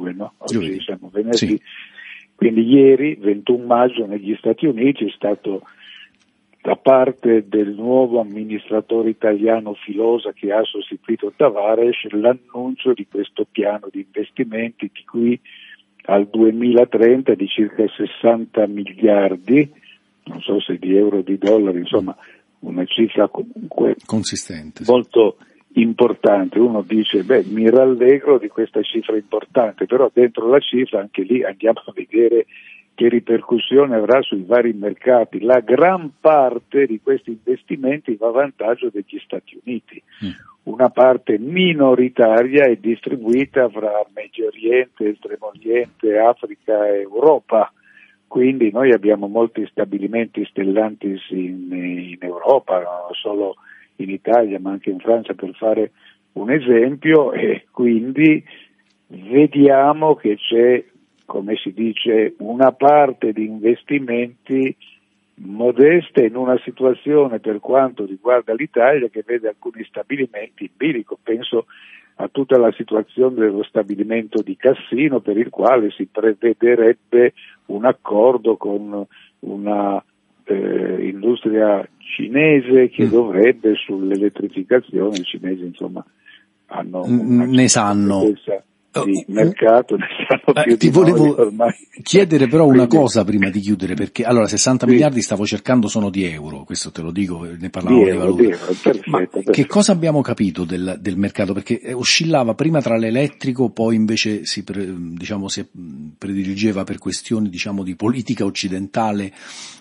22, no? Oggi siamo venerdì. Sì. Quindi ieri, 21 maggio, negli Stati Uniti è stato, da parte del nuovo amministratore italiano Filosa che ha sostituito Tavares, l'annuncio di questo piano di investimenti di qui al 2030 di circa 60 miliardi, non so se di euro o di dollari, insomma una cifra comunque consistente, molto importante. Uno dice, mi rallegro di questa cifra importante, però dentro la cifra anche lì andiamo a vedere che ripercussione avrà sui vari mercati. La gran parte di questi investimenti va a vantaggio degli Stati Uniti, una parte minoritaria è distribuita fra Medio Oriente, Estremo Oriente, Africa e Europa. Quindi noi abbiamo molti stabilimenti stellantis in Europa, non solo in Italia ma anche in Francia, per fare un esempio, e quindi vediamo che c'è, come si dice, una parte di investimenti modeste in una situazione, per quanto riguarda l'Italia, che vede alcuni stabilimenti in bilico. Penso a tutta la situazione dello stabilimento di Cassino, per il quale si prevederebbe un accordo con una industria cinese che dovrebbe, sull'elettrificazione, i cinesi insomma hanno ne sanno di mercato, ne sanno più ti di noi volevo ormai. chiedere però una Quindi, cosa prima di chiudere, perché allora 60 miliardi stavo cercando sono di euro, questo te lo dico, ne parlavamo di valuta. Perfetto. Che cosa abbiamo capito del mercato? Perché oscillava prima tra l'elettrico, poi invece si prediligeva per questioni di politica occidentale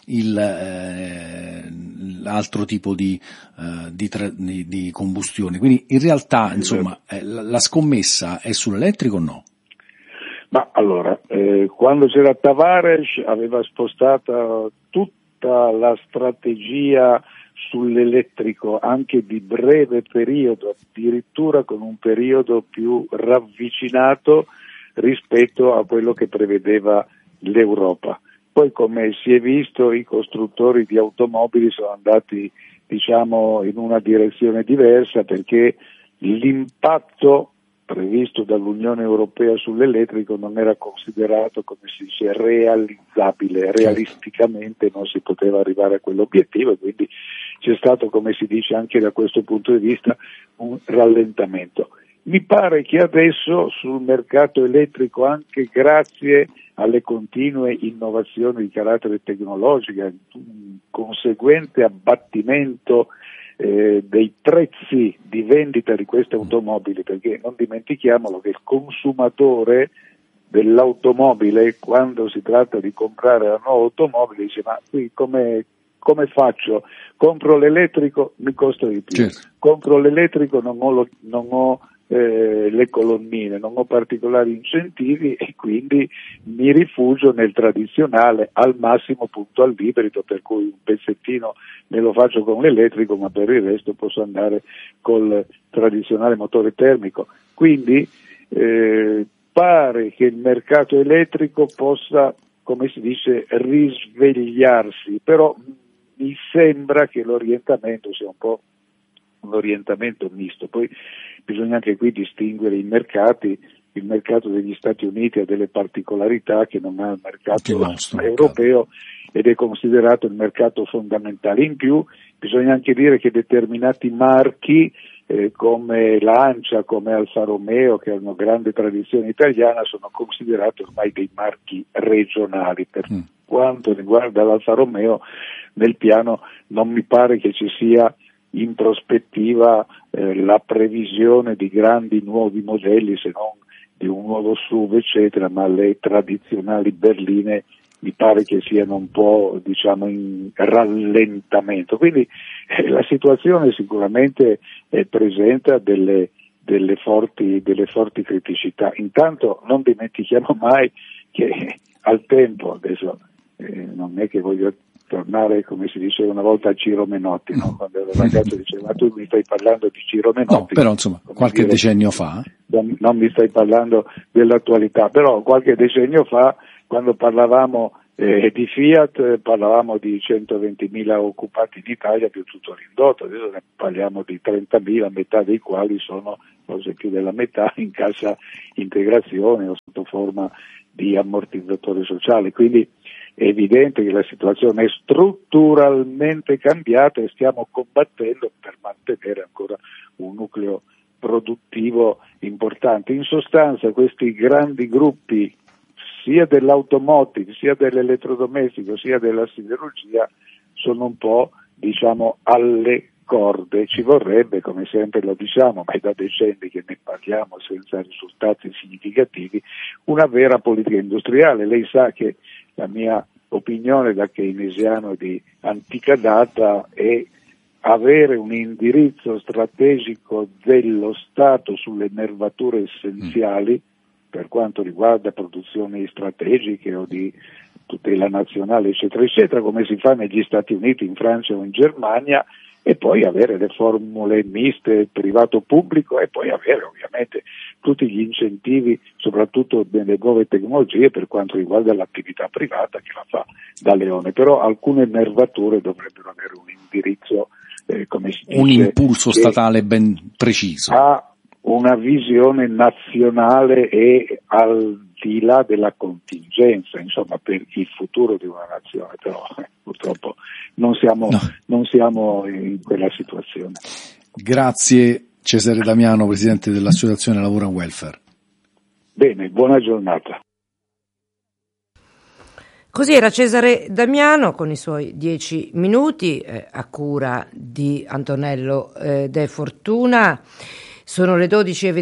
l'altro tipo di combustione. Quindi in realtà insomma la scommessa è sull'elettrico o no? Ma allora, quando c'era Tavares aveva spostato tutta la strategia sull'elettrico, anche di breve periodo, addirittura con un periodo più ravvicinato rispetto a quello che prevedeva l'Europa. Poi, come si è visto, i costruttori di automobili sono andati, in una direzione diversa, perché l'impatto previsto dall'Unione Europea sull'elettrico non era considerato, come si dice, realizzabile. Realisticamente non si poteva arrivare a quell'obiettivo, e quindi c'è stato, come si dice, anche da questo punto di vista un rallentamento. Mi pare che adesso sul mercato elettrico, anche grazie alle continue innovazioni di carattere tecnologico, un conseguente abbattimento dei prezzi di vendita di queste automobili, perché non dimentichiamolo che il consumatore dell'automobile, quando si tratta di comprare la nuova automobile, dice: ma qui come faccio? Compro l'elettrico, mi costa di più. Certo. Compro l'elettrico, non ho le colonnine, non ho particolari incentivi, e quindi mi rifugio nel tradizionale, al massimo punto all'ibrido, per cui un pezzettino me lo faccio con l'elettrico, ma per il resto posso andare col tradizionale motore termico. Quindi pare che il mercato elettrico possa, come si dice, risvegliarsi, però mi sembra che l'orientamento sia un po' un orientamento misto. Poi bisogna anche qui distinguere i mercati. Il mercato degli Stati Uniti ha delle particolarità che non ha il mercato europeo, ed è considerato il mercato fondamentale. In più bisogna anche dire che determinati marchi come Lancia, come Alfa Romeo, che hanno grande tradizione italiana, sono considerati ormai dei marchi regionali. Per quanto riguarda l'Alfa Romeo, nel piano non mi pare che ci sia in prospettiva la previsione di grandi nuovi modelli, se non di un nuovo SUV eccetera, ma le tradizionali berline mi pare che siano un po', in rallentamento. Quindi la situazione sicuramente presenta delle forti criticità. Intanto non dimentichiamo mai che al tempo, adesso non è che voglio tornare, come si diceva una volta, a Ciro Menotti, no? Quando ero ragazzo diceva: ma tu mi stai parlando di Ciro Menotti? No, però insomma, qualche decennio fa. Non mi stai parlando dell'attualità, però qualche decennio fa, quando parlavamo Di Fiat parlavamo di 120.000 occupati in Italia più tutto l'indotto, adesso ne parliamo di 30.000, metà dei quali sono, forse più della metà, in cassa integrazione o sotto forma di ammortizzatore sociale, quindi è evidente che la situazione è strutturalmente cambiata e stiamo combattendo per mantenere ancora un nucleo produttivo importante. In sostanza questi grandi gruppi sia dell'automotive, sia dell'elettrodomestico, sia della siderurgia sono un po', alle corde. Ci vorrebbe, come sempre lo diciamo, ma è da decenni che ne parliamo senza risultati significativi, una vera politica industriale. Lei sa che la mia opinione da keynesiano di antica data è avere un indirizzo strategico dello Stato sulle nervature essenziali per quanto riguarda produzioni strategiche o di tutela nazionale, eccetera, eccetera, come si fa negli Stati Uniti, in Francia o in Germania, e poi avere le formule miste privato-pubblico e poi avere ovviamente tutti gli incentivi, soprattutto nelle nuove tecnologie per quanto riguarda l'attività privata che la fa da leone, però alcune nervature dovrebbero avere un indirizzo, come si dice, un impulso statale ben preciso. Ha una visione nazionale e al di là della contingenza, insomma, per il futuro di una nazione, però purtroppo non siamo in quella situazione. Grazie Cesare Damiano, Presidente dell'Associazione Lavoro e Welfare. Bene, buona giornata. Così era Cesare Damiano con i suoi 10 minuti a cura di Antonello De Fortuna. Sono le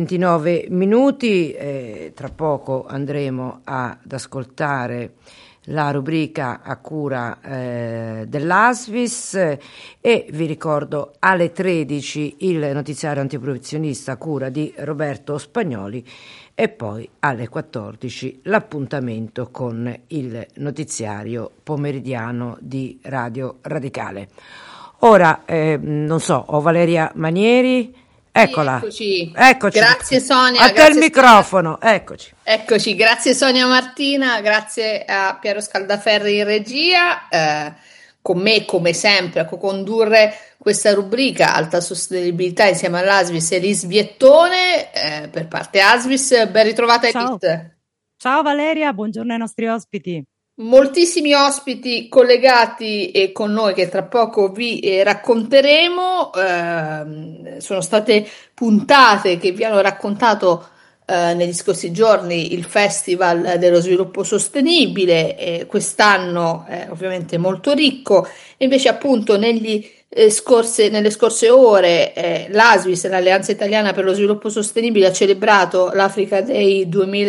12:29, tra poco andremo ad ascoltare la rubrica a cura dell'ASVIS e vi ricordo alle 13 il notiziario antiproibizionista a cura di Roberto Spagnoli e poi alle 14 l'appuntamento con il notiziario pomeridiano di Radio Radicale. Ora, non so, ho Valeria Manieri. Eccola. Eccoci. Grazie Sonia. A te il microfono, Sonia. Eccoci, grazie Sonia Martina, grazie a Piero Scaldaferri in regia, con me come sempre a co-condurre questa rubrica Alta Sostenibilità insieme all'ASVIS Elis Viettone, per parte ASVIS, ben ritrovata Elis. Ciao Valeria, buongiorno ai nostri ospiti. Moltissimi ospiti collegati con noi che tra poco vi racconteremo, sono state puntate che vi hanno raccontato negli scorsi giorni il Festival dello Sviluppo Sostenibile, quest'anno ovviamente molto ricco, e invece appunto nelle scorse ore l'ASVIS, l'Alleanza Italiana per lo Sviluppo Sostenibile, ha celebrato l'Africa Day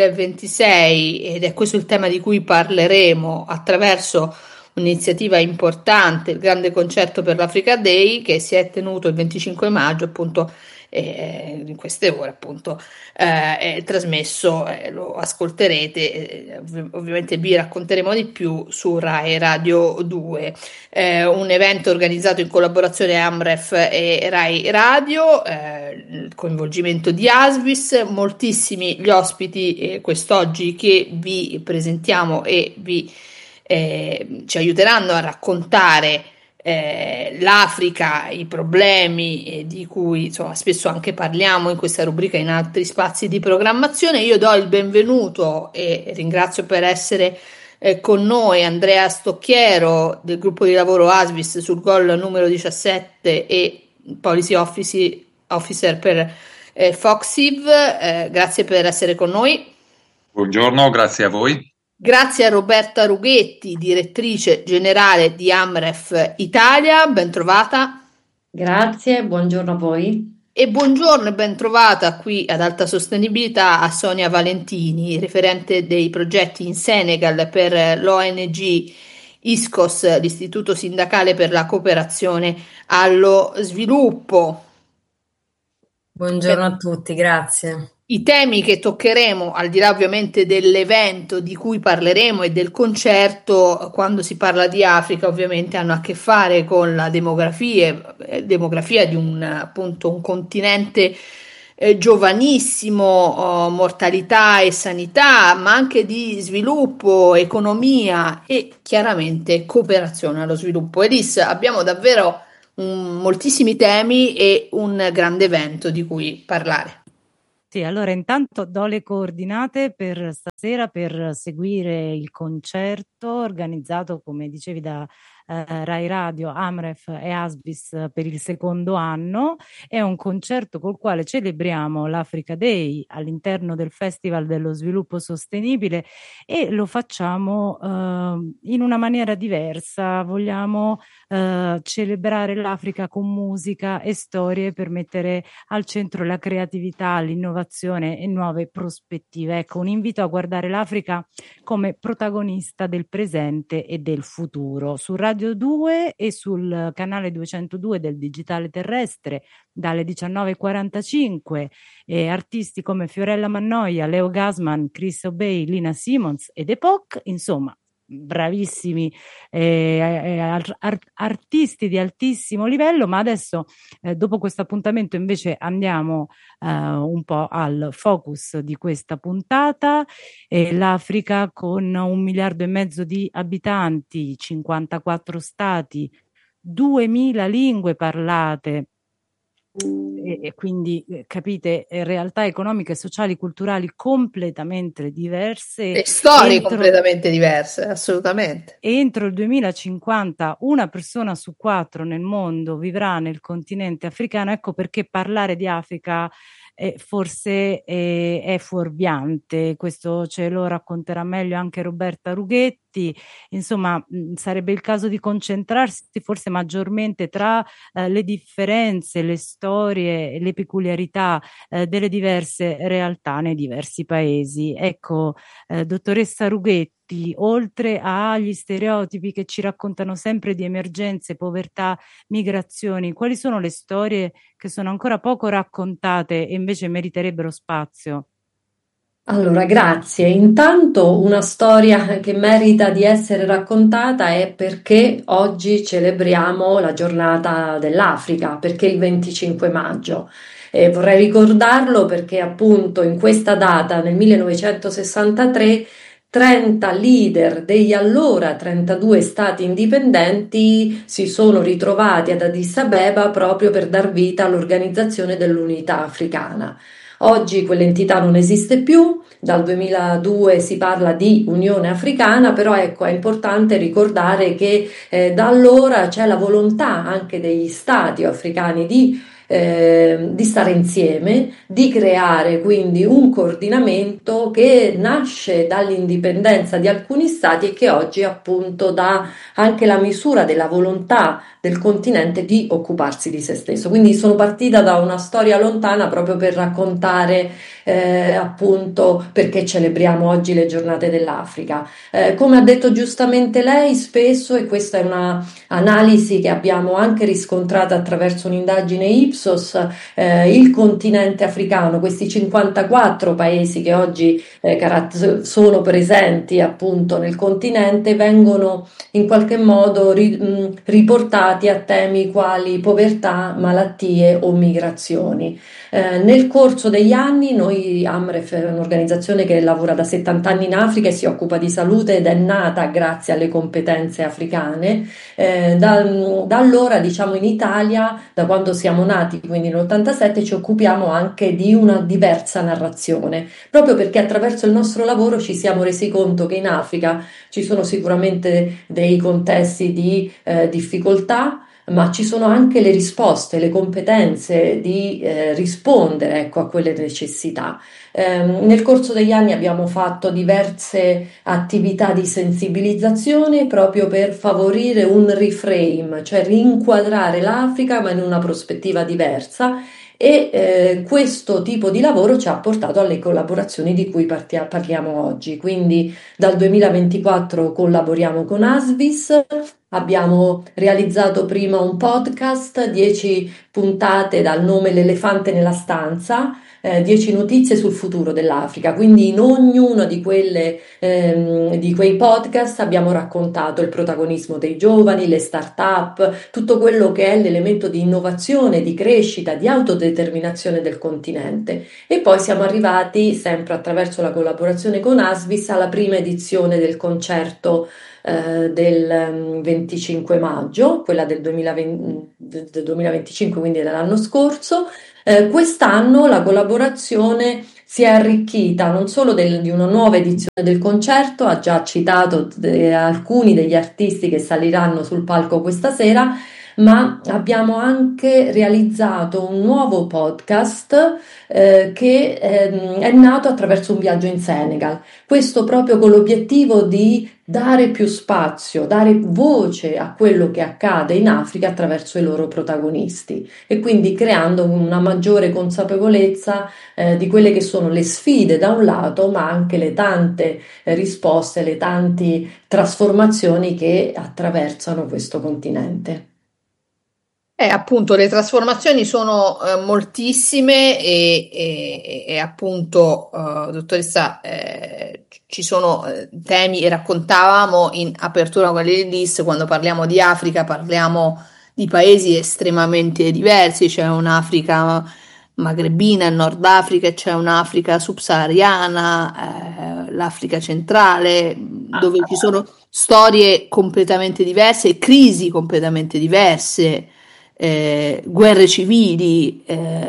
2026 ed è questo il tema di cui parleremo attraverso un'iniziativa importante, il grande concerto per l'Africa Day che si è tenuto il 25 maggio appunto in queste ore appunto è trasmesso, lo ascolterete, ovviamente vi racconteremo di più su Rai Radio 2, un evento organizzato in collaborazione Amref e Rai Radio, il coinvolgimento di ASVIS, moltissimi gli ospiti quest'oggi che vi presentiamo e ci aiuteranno a raccontare l'Africa, i problemi di cui insomma spesso anche parliamo in questa rubrica e in altri spazi di programmazione. Io do il benvenuto e ringrazio per essere con noi Andrea Stocchiero del gruppo di lavoro ASVIS sul GOL numero 17 e Policy Officer per FOXIV, grazie per essere con noi. Buongiorno, grazie a voi. Grazie a Roberta Rughetti, direttrice generale di Amref Italia, ben trovata. Grazie, buongiorno a voi. E buongiorno e ben trovata qui ad Alta Sostenibilità a Sonia Valentini, referente dei progetti in Senegal per l'ONG ISCOS, l'Istituto Sindacale per la Cooperazione allo Sviluppo. Buongiorno a tutti, grazie. I temi che toccheremo, al di là ovviamente dell'evento di cui parleremo e del concerto, quando si parla di Africa ovviamente hanno a che fare con la demografia di un continente giovanissimo, mortalità e sanità, ma anche di sviluppo, economia e chiaramente cooperazione allo sviluppo. Elis, abbiamo davvero moltissimi temi e un grande evento di cui parlare. Sì, allora intanto do le coordinate per stasera per seguire il concerto organizzato, come dicevi, da Rai Radio, Amref e Asbis per il secondo anno. È un concerto col quale celebriamo l'Africa Day all'interno del Festival dello Sviluppo Sostenibile e lo facciamo in una maniera diversa. Vogliamo celebrare l'Africa con musica e storie per mettere al centro la creatività, l'innovazione e nuove prospettive. Ecco, un invito a guardare l'Africa come protagonista del presente e del futuro. Su Radio 2 e sul canale 202 del Digitale Terrestre dalle 19:45, artisti come Fiorella Mannoia, Leo Gasman, Chris Obey, Lina Simons ed Epoch, insomma bravissimi artisti di altissimo livello. Ma adesso dopo questo appuntamento invece andiamo un po' al focus di questa puntata. L'Africa con 1,5 miliardi di abitanti, 54 stati, 2000 lingue parlate, e quindi capite, realtà economiche, sociali, culturali completamente diverse e storie completamente diverse, assolutamente. Entro il 2050 una persona su 4 nel mondo vivrà nel continente africano. Ecco perché parlare di Africa forse è fuorviante. Questo ce lo racconterà meglio anche Roberta Rughetti. Insomma, sarebbe il caso di concentrarsi forse maggiormente tra le differenze, le storie, le peculiarità delle diverse realtà nei diversi paesi. Ecco, dottoressa Rughetti, oltre agli stereotipi che ci raccontano sempre di emergenze, povertà, migrazioni, quali sono le storie che sono ancora poco raccontate e invece meriterebbero spazio? Allora, grazie. Intanto una storia che merita di essere raccontata è perché oggi celebriamo la giornata dell'Africa, perché il 25 maggio. Vorrei ricordarlo perché appunto in questa data, nel 1963, 30 leader degli allora 32 stati indipendenti si sono ritrovati ad Addis Abeba proprio per dar vita all'Organizzazione dell'Unità Africana. Oggi quell'entità non esiste più, dal 2002 si parla di Unione Africana, però ecco, è importante ricordare che da allora c'è la volontà anche degli stati africani di stare insieme, di creare quindi un coordinamento che nasce dall'indipendenza di alcuni stati e che oggi appunto dà anche la misura della volontà del continente di occuparsi di se stesso. Quindi sono partita da una storia lontana proprio per raccontare appunto perché celebriamo oggi le giornate dell'Africa. Come ha detto giustamente lei, spesso, e questa è una analisi che abbiamo anche riscontrata attraverso un'indagine Ipsos, il continente africano, questi 54 paesi che oggi sono presenti appunto nel continente, vengono in qualche modo riportati a temi quali povertà, malattie o migrazioni. Nel corso degli anni noi, Amref è un'organizzazione che lavora da 70 anni in Africa e si occupa di salute ed è nata grazie alle competenze africane. Da allora, diciamo, in Italia, da quando siamo nati, quindi nell'87, ci occupiamo anche di una diversa narrazione, proprio perché attraverso il nostro lavoro ci siamo resi conto che in Africa ci sono sicuramente dei contesti di difficoltà, ma ci sono anche le risposte, le competenze di rispondere, ecco, a quelle necessità. Nel corso degli anni abbiamo fatto diverse attività di sensibilizzazione proprio per favorire un reframe, cioè rinquadrare l'Africa ma in una prospettiva diversa. E questo tipo di lavoro ci ha portato alle collaborazioni di cui parliamo oggi. Quindi dal 2024 collaboriamo con Asbis, Abbiamo realizzato prima un podcast, 10 puntate dal nome L'elefante nella stanza, 10 notizie sul futuro dell'Africa. Quindi in ognuno di quei podcast abbiamo raccontato il protagonismo dei giovani, le start-up, tutto quello che è l'elemento di innovazione, di crescita, di autodeterminazione del continente. E poi siamo arrivati, sempre attraverso la collaborazione con ASVIS, alla prima edizione del concerto del 25 maggio, quella del 2025, quindi dell'anno scorso. Quest'anno la collaborazione si è arricchita non solo di una nuova edizione del concerto, ha già citato alcuni degli artisti che saliranno sul palco questa sera, ma abbiamo anche realizzato un nuovo podcast che è nato attraverso un viaggio in Senegal. Questo proprio con l'obiettivo di dare più spazio, dare voce a quello che accade in Africa attraverso i loro protagonisti e quindi creando una maggiore consapevolezza di quelle che sono le sfide da un lato, ma anche le tante risposte, le tante trasformazioni che attraversano questo continente. Appunto, le trasformazioni sono moltissime e appunto, dottoressa, ci sono temi e raccontavamo in apertura con l'Elis, quando parliamo di Africa, parliamo di paesi estremamente diversi, c'è un'Africa magrebina, il Nord Africa, e c'è un'Africa subsahariana, l'Africa centrale, dove ci sono storie completamente diverse, crisi completamente diverse. Guerre civili,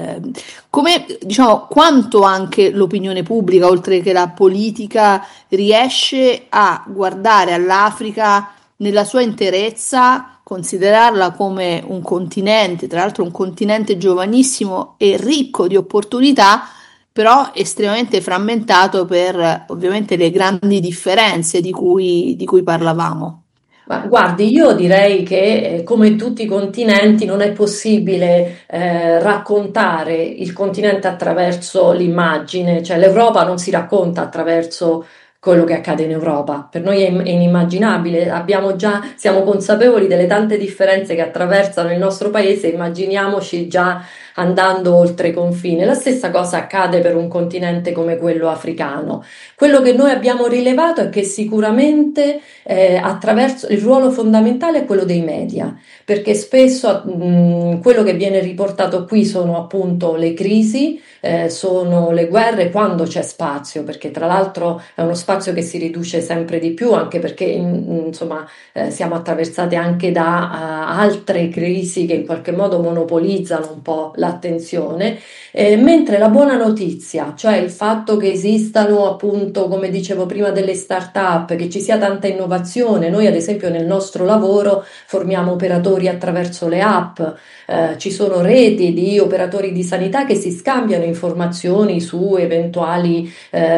come diciamo, quanto anche l'opinione pubblica, oltre che la politica, riesce a guardare all'Africa nella sua interezza, considerarla come un continente, tra l'altro un continente giovanissimo e ricco di opportunità, però estremamente frammentato per ovviamente le grandi differenze di cui parlavamo. Ma guardi, io direi che come in tutti i continenti non è possibile raccontare il continente attraverso l'immagine, cioè l'Europa non si racconta attraverso quello che accade in Europa. Per noi è inimmaginabile, siamo consapevoli delle tante differenze che attraversano il nostro paese, immaginiamoci già andando oltre i confini. La stessa cosa accade per un continente come quello africano. Quello che noi abbiamo rilevato è che sicuramente attraverso il ruolo fondamentale è quello dei media, perché spesso quello che viene riportato qui sono appunto le crisi, sono le guerre quando c'è spazio, perché tra l'altro è uno spazio che si riduce sempre di più, anche perché insomma siamo attraversati anche da altre crisi che in qualche modo monopolizzano un po' l'attenzione, mentre la buona notizia, cioè il fatto che esistano appunto, come dicevo prima, delle start-up, che ci sia tanta innovazione. Noi ad esempio nel nostro lavoro formiamo operatori attraverso le app, ci sono reti di operatori di sanità che si scambiano informazioni su eventuali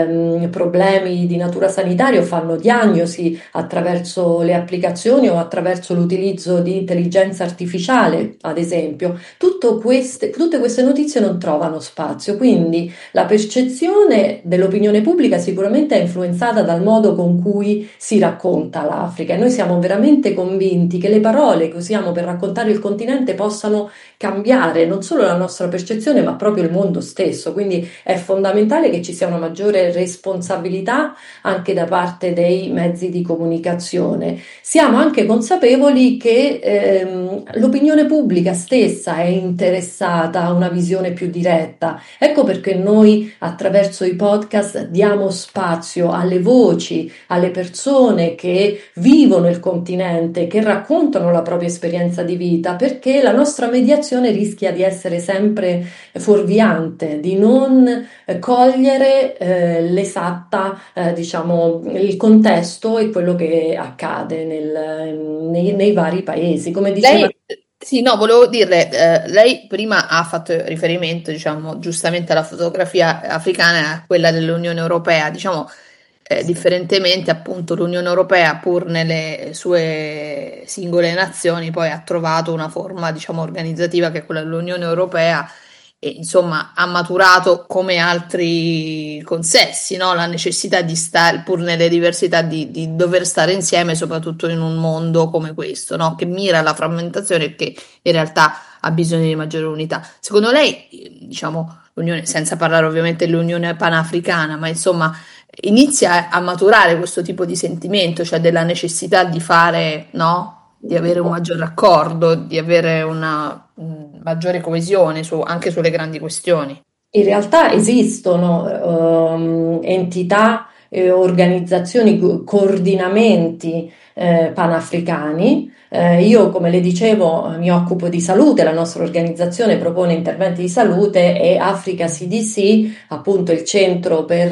problemi di natura sanitaria o fanno diagnosi attraverso le applicazioni o attraverso l'utilizzo di intelligenza artificiale, ad esempio. Tutte queste notizie non trovano spazio, quindi la percezione dell'opinione pubblica sicuramente è influenzata dal modo con cui si racconta l'Africa e noi siamo veramente convinti che le parole che usiamo per raccontare il continente possano cambiare non solo la nostra percezione ma proprio il mondo stesso, quindi è fondamentale che ci sia una maggiore responsabilità anche da parte dei mezzi di comunicazione. Siamo anche consapevoli che l'opinione pubblica stessa è interessata a una visione più diretta. Ecco perché noi attraverso i podcast diamo spazio alle voci, alle persone che vivono il continente, che raccontano la propria esperienza di vita, perché la nostra mediazione rischia di essere sempre fuorviante, di non cogliere l'esatta, diciamo, il contesto e quello che accade nei vari paesi. Come diceva... Sì, no, volevo dirle, lei prima ha fatto riferimento, diciamo, giustamente alla fotografia africana e a quella dell'Unione Europea, diciamo, differentemente appunto l'Unione Europea pur nelle sue singole nazioni poi ha trovato una forma, diciamo, organizzativa che è quella dell'Unione Europea e insomma ha maturato come altri consessi, no? La necessità di stare, pur nelle diversità, di dover stare insieme, soprattutto in un mondo come questo, no? Che mira alla frammentazione e che in realtà ha bisogno di maggiore unità. Secondo lei, diciamo, l'Unione, senza parlare ovviamente dell'Unione Panafricana, ma insomma inizia a maturare questo tipo di sentimento, cioè della necessità di fare, no? Di avere un maggior raccordo, di avere una maggiore coesione anche sulle grandi questioni. In realtà esistono entità, organizzazioni, coordinamenti panafricani. Io, come le dicevo, mi occupo di salute, la nostra organizzazione propone interventi di salute e Africa CDC, appunto il centro per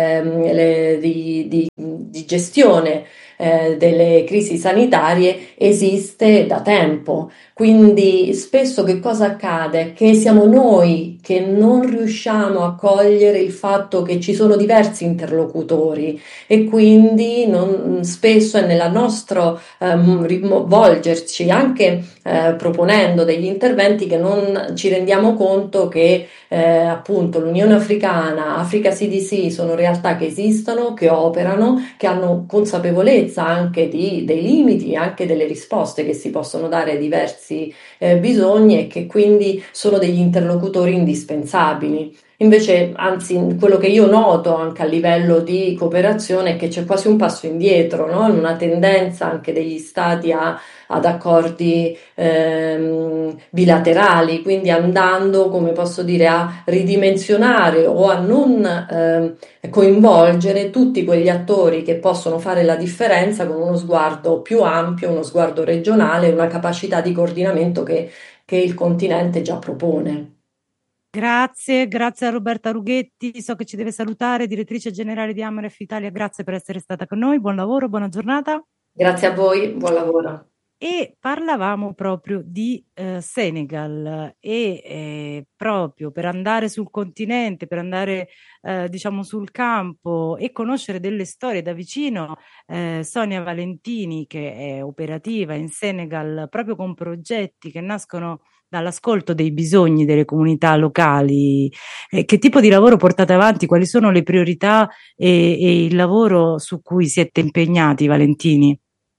di gestione delle crisi sanitarie, esiste da tempo. Quindi spesso che cosa accade? Che siamo noi che non riusciamo a cogliere il fatto che ci sono diversi interlocutori e quindi spesso è nella nostra volgerci anche proponendo degli interventi che non ci rendiamo conto che appunto l'Unione Africana, Africa CDC sono realtà che esistono, che operano, che hanno consapevolezza anche dei limiti, anche delle risposte che si possono dare ai diversi bisogni e che quindi sono degli interlocutori indispensabili. Invece, anzi, quello che io noto anche a livello di cooperazione è che c'è quasi un passo indietro, no? Una tendenza anche degli stati ad accordi bilaterali, quindi andando, come posso dire, a ridimensionare o a non coinvolgere tutti quegli attori che possono fare la differenza con uno sguardo più ampio, uno sguardo regionale, una capacità di coordinamento che il continente già propone. Grazie a Roberta Rughetti, so che ci deve salutare, direttrice generale di Amref Italia, grazie per essere stata con noi, buon lavoro, buona giornata. Grazie a voi, buon lavoro. E parlavamo proprio di Senegal e proprio per andare sul continente, per andare diciamo sul campo e conoscere delle storie da vicino, Sonia Valentini, che è operativa in Senegal proprio con progetti che nascono dall'ascolto dei bisogni delle comunità locali. Che tipo di lavoro portate avanti? Quali sono le priorità e il lavoro su cui siete impegnati, Valentini?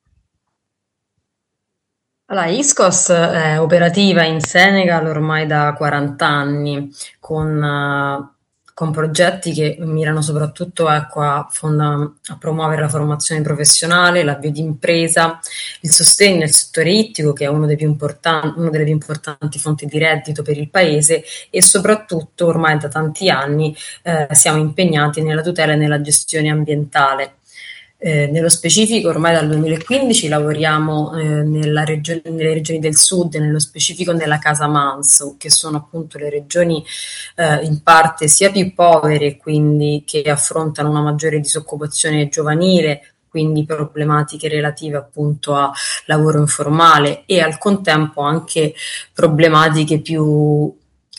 Allora, ISCOS è operativa in Senegal ormai da 40 anni con progetti che mirano soprattutto a promuovere la formazione professionale, l'avvio di impresa, il sostegno nel settore ittico, che è una delle più importanti fonti di reddito per il paese, e soprattutto ormai da tanti anni siamo impegnati nella tutela e nella gestione ambientale. Nello specifico ormai dal 2015 lavoriamo nelle regioni del sud, nello specifico nella Casamance, che sono appunto le regioni in parte sia più povere, quindi che affrontano una maggiore disoccupazione giovanile, quindi problematiche relative appunto a lavoro informale, e al contempo anche problematiche più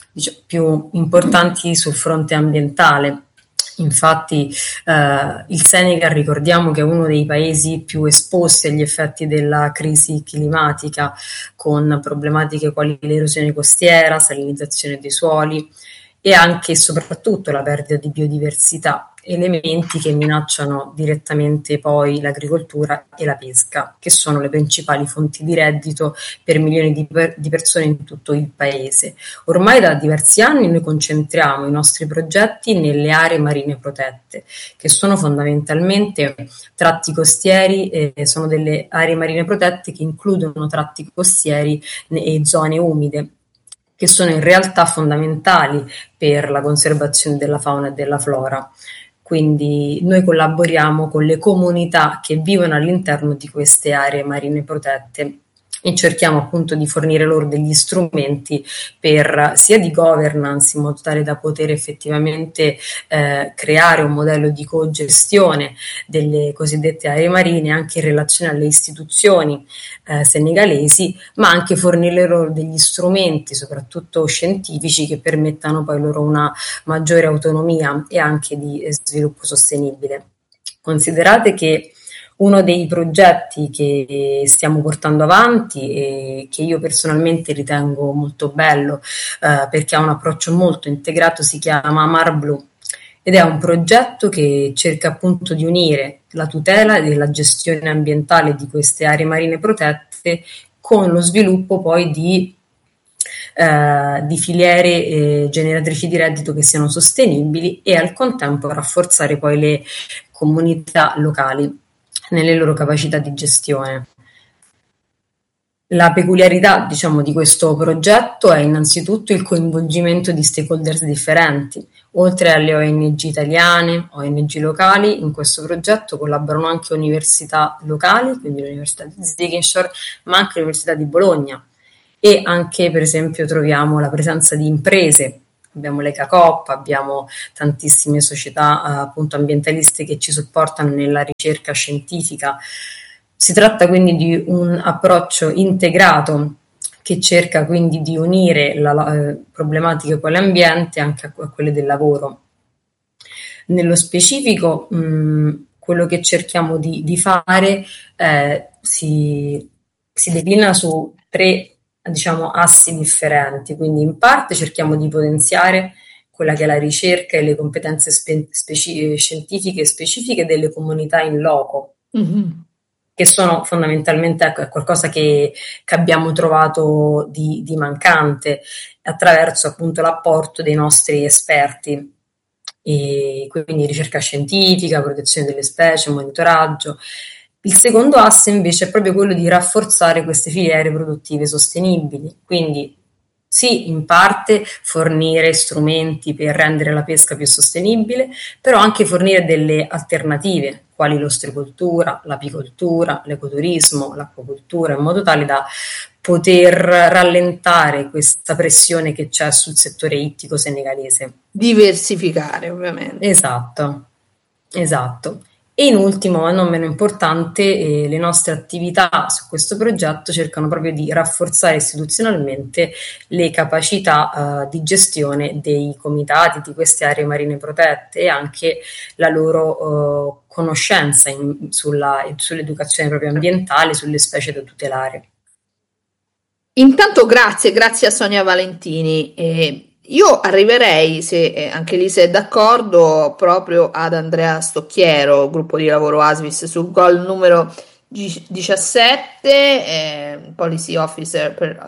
importanti sul fronte ambientale. Infatti il Senegal, ricordiamo che è uno dei paesi più esposti agli effetti della crisi climatica, con problematiche quali l'erosione costiera, salinizzazione dei suoli e anche e soprattutto la perdita di biodiversità, elementi che minacciano direttamente poi l'agricoltura e la pesca, che sono le principali fonti di reddito per milioni di persone in tutto il paese. Ormai da diversi anni noi concentriamo i nostri progetti nelle aree marine protette, che sono fondamentalmente tratti costieri, sono delle aree marine protette che includono tratti costieri e zone umide, che sono in realtà fondamentali per la conservazione della fauna e della flora. Quindi noi collaboriamo con le comunità che vivono all'interno di queste aree marine protette e cerchiamo appunto di fornire loro degli strumenti sia di governance, in modo tale da poter effettivamente creare un modello di cogestione delle cosiddette aree marine, anche in relazione alle istituzioni senegalesi, ma anche fornire loro degli strumenti, soprattutto scientifici, che permettano poi loro una maggiore autonomia e anche di sviluppo sostenibile. Considerate che Uno dei progetti che stiamo portando avanti e che io personalmente ritengo molto bello perché ha un approccio molto integrato si chiama Mar Blu ed è un progetto che cerca appunto di unire la tutela e la gestione ambientale di queste aree marine protette con lo sviluppo poi di filiere generatrici di reddito che siano sostenibili e al contempo rafforzare poi le comunità locali nelle loro capacità di gestione. La peculiarità, diciamo, di questo progetto è innanzitutto il coinvolgimento di stakeholders differenti. Oltre alle ONG italiane, ONG locali, in questo progetto collaborano anche università locali, quindi l'Università di Ziguinchor, ma anche l'Università di Bologna. E anche, per esempio, troviamo la presenza di imprese. Abbiamo l'ECACOP, abbiamo tantissime società appunto ambientaliste che ci supportano nella ricerca scientifica. Si tratta quindi di un approccio integrato che cerca quindi di unire problematiche con l'ambiente anche a quelle del lavoro. Nello specifico, quello che cerchiamo di fare si declina su 3 diciamo assi differenti, quindi in parte cerchiamo di potenziare quella che è la ricerca e le competenze scientifiche specifiche delle comunità in loco, che sono fondamentalmente qualcosa che abbiamo trovato di mancante attraverso appunto l'apporto dei nostri esperti, e quindi ricerca scientifica, protezione delle specie, monitoraggio. Il secondo asse invece è proprio quello di rafforzare queste filiere produttive sostenibili, quindi sì, in parte fornire strumenti per rendere la pesca più sostenibile, però anche fornire delle alternative, quali l'ostricoltura, l'apicoltura, l'ecoturismo, l'acquacoltura, in modo tale da poter rallentare questa pressione che c'è sul settore ittico senegalese. Diversificare, ovviamente. Esatto. E in ultimo, ma non meno importante, le nostre attività su questo progetto cercano proprio di rafforzare istituzionalmente le capacità di gestione dei comitati di queste aree marine protette e anche la loro conoscenza sull'educazione proprio ambientale, sulle specie da tutelare. Intanto grazie a Sonia Valentini. Io arriverei, se anche lì sei d'accordo, proprio ad Andrea Stocchiero, gruppo di lavoro ASVIS, sul goal numero 17, Policy Officer per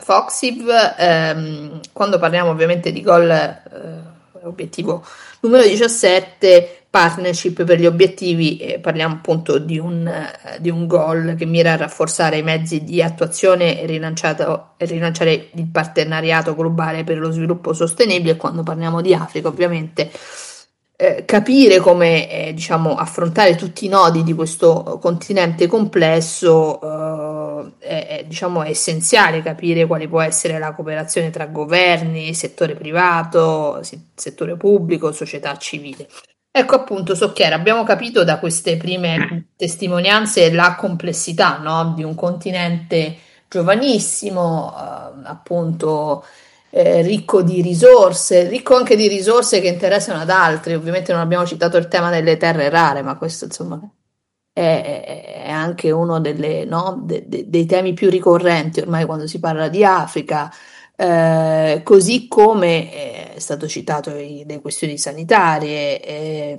FOXIV. Quando parliamo ovviamente di goal, obiettivo numero 17, partnership per gli obiettivi, parliamo appunto di un goal che mira a rafforzare i mezzi di attuazione e rilanciare il partenariato globale per lo sviluppo sostenibile. E quando parliamo di Africa, ovviamente capire come diciamo affrontare tutti i nodi di questo continente complesso è essenziale capire quale può essere la cooperazione tra governi, settore privato, settore pubblico, società civile. Ecco appunto, Stocchiero, abbiamo capito da queste prime testimonianze la complessità, no? Di un continente giovanissimo, appunto ricco di risorse, ricco anche di risorse che interessano ad altri. Ovviamente non abbiamo citato il tema delle terre rare, ma questo insomma è anche uno dei temi più ricorrenti ormai quando si parla di Africa. Così come è stato citato le questioni sanitarie,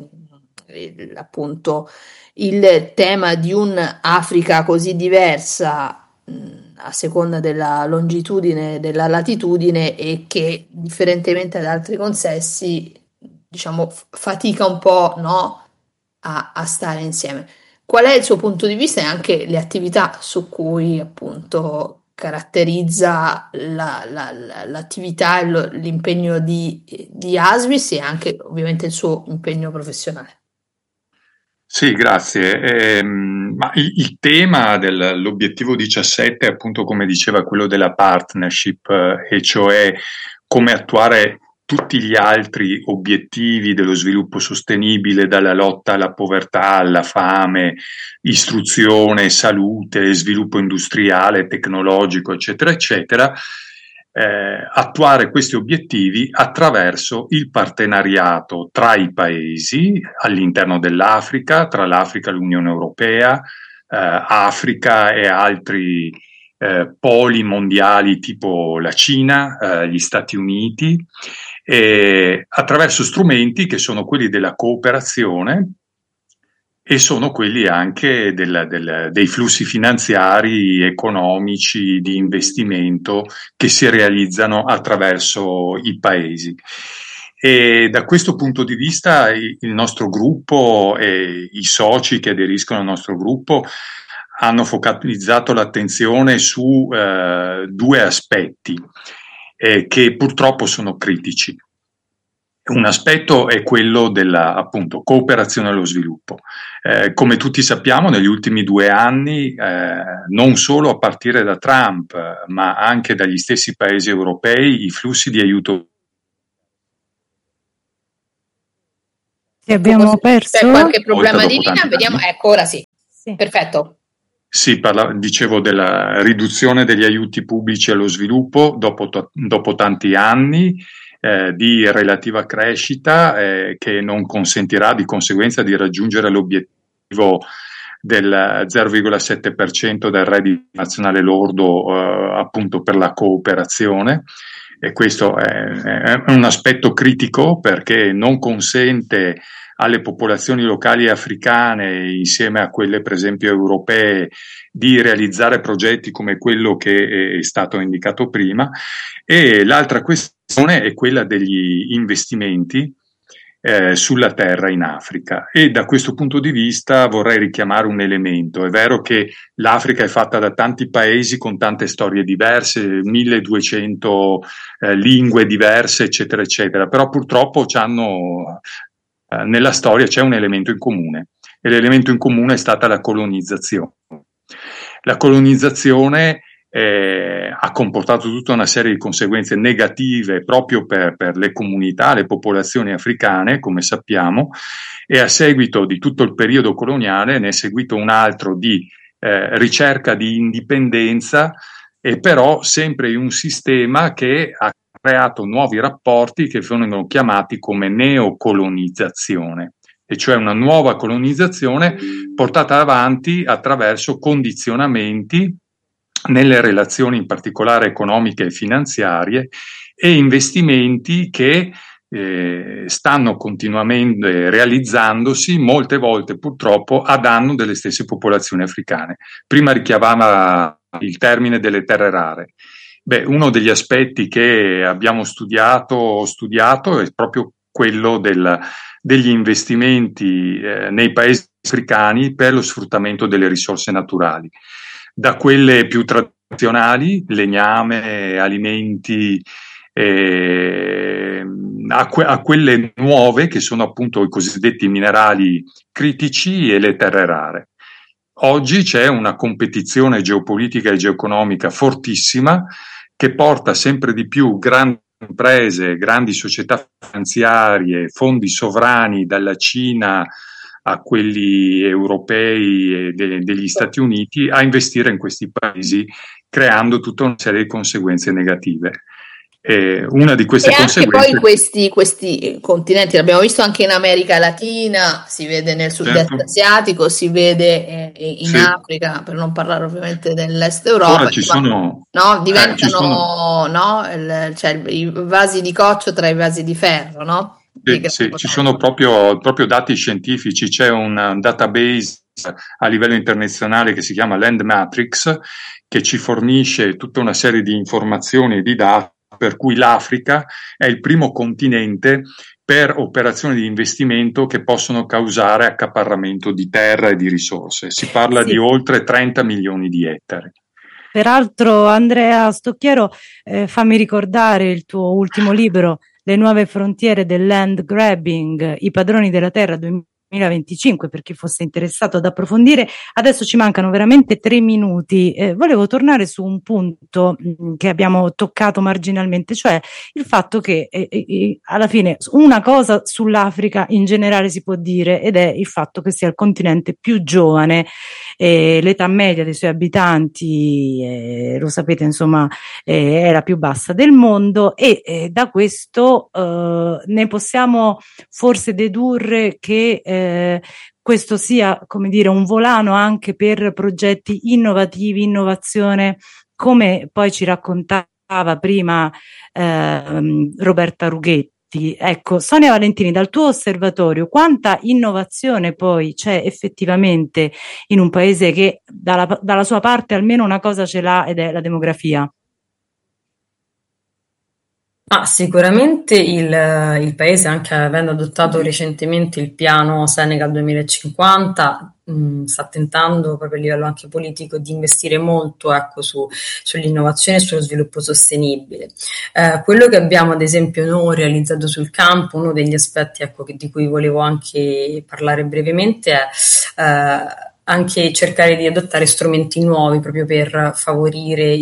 appunto il tema di un'Africa così diversa a seconda della longitudine, della latitudine, e che differentemente da altri consessi diciamo fatica un po', no, a stare insieme. Qual è il suo punto di vista e anche le attività su cui appunto caratterizza l'attività e l'impegno di ASVIS e anche ovviamente il suo impegno professionale? Sì, grazie. Ma il tema dell'obiettivo 17 è appunto, come diceva, quello della partnership, e cioè come attuare tutti gli altri obiettivi dello sviluppo sostenibile, dalla lotta alla povertà, alla fame, istruzione, salute, sviluppo industriale, tecnologico, eccetera, eccetera, attuare questi obiettivi attraverso il partenariato tra i paesi all'interno dell'Africa, tra l'Africa e l'Unione Europea, Africa e altri poli mondiali tipo la Cina, gli Stati Uniti, attraverso strumenti che sono quelli della cooperazione e sono quelli anche dei flussi finanziari, economici, di investimento che si realizzano attraverso i paesi. E da questo punto di vista il nostro gruppo e i soci che aderiscono al nostro gruppo hanno focalizzato l'attenzione su due aspetti che purtroppo sono critici. Un aspetto è quello della, appunto, cooperazione allo sviluppo. Come tutti sappiamo, negli ultimi 2 anni, non solo a partire da Trump, ma anche dagli stessi paesi europei, i flussi di aiuto. Ti abbiamo perso? C'è qualche problema di linea? Vediamo, ecco, ora sì. Perfetto. Sì, dicevo della riduzione degli aiuti pubblici allo sviluppo dopo tanti anni di relativa crescita che non consentirà di conseguenza di raggiungere l'obiettivo del 0,7% del reddito nazionale lordo appunto per la cooperazione, e questo è un aspetto critico perché non consente alle popolazioni locali africane, insieme a quelle per esempio europee, di realizzare progetti come quello che è stato indicato prima. E l'altra questione è quella degli investimenti sulla terra in Africa, e da questo punto di vista vorrei richiamare un elemento. È vero che l'Africa è fatta da tanti paesi con tante storie diverse, 1200 lingue diverse, eccetera eccetera, però purtroppo nella storia c'è un elemento in comune, e l'elemento in comune è stata la colonizzazione. La colonizzazione ha comportato tutta una serie di conseguenze negative proprio per le comunità, le popolazioni africane, come sappiamo, e a seguito di tutto il periodo coloniale ne è seguito un altro di ricerca di indipendenza, e però sempre in un sistema che ha creato nuovi rapporti che vengono chiamati come neocolonizzazione, e cioè una nuova colonizzazione portata avanti attraverso condizionamenti nelle relazioni in particolare economiche e finanziarie, e investimenti che stanno continuamente realizzandosi, molte volte purtroppo a danno delle stesse popolazioni africane. Prima richiamava il termine delle terre rare. Uno degli aspetti che abbiamo studiato è proprio quello degli investimenti nei paesi africani per lo sfruttamento delle risorse naturali, da quelle più tradizionali, legname, alimenti, a quelle nuove che sono appunto i cosiddetti minerali critici e le terre rare. Oggi c'è una competizione geopolitica e geoeconomica fortissima che porta sempre di più grandi imprese, grandi società finanziarie, fondi sovrani dalla Cina a quelli europei e degli Stati Uniti a investire in questi paesi, creando tutta una serie di conseguenze negative. Una di queste conseguenze. E poi questi continenti, l'abbiamo visto anche in America Latina, si vede nel sud-est asiatico, si vede in Africa, per non parlare ovviamente dell'est Europa. Ora diventano cioè i vasi di coccio tra i vasi di ferro, no? Sì, ci sono proprio dati scientifici. C'è un database a livello internazionale che si chiama Land Matrix, che ci fornisce tutta una serie di informazioni e di dati, per cui l'Africa è il primo continente per operazioni di investimento che possono causare accaparramento di terra e di risorse. Si parla di oltre 30 milioni di ettari. Peraltro, Andrea Stocchiero, fammi ricordare il tuo ultimo libro, Le nuove frontiere del land grabbing, i padroni della terra 2025, per chi fosse interessato ad approfondire. Adesso ci mancano veramente 3 minuti. Volevo tornare su un punto che abbiamo toccato marginalmente, cioè il fatto che alla fine una cosa sull'Africa in generale si può dire, ed è il fatto che sia il continente più giovane, l'età media dei suoi abitanti, lo sapete insomma, è la più bassa del mondo, e da questo ne possiamo forse dedurre che questo sia, come dire, un volano anche per progetti innovativi, innovazione, come poi ci raccontava prima Roberta Rughetti. Ecco, Sonia Valentini, dal tuo osservatorio, quanta innovazione poi c'è effettivamente in un paese che dalla sua parte almeno una cosa ce l'ha, ed è la demografia? Sicuramente il paese, anche avendo adottato recentemente il piano Senegal 2050, sta tentando proprio a livello anche politico di investire molto, ecco, sull'innovazione e sullo sviluppo sostenibile. Quello che abbiamo ad esempio noi realizzato sul campo, uno degli aspetti, ecco, di cui volevo anche parlare brevemente, è anche cercare di adottare strumenti nuovi proprio per favorire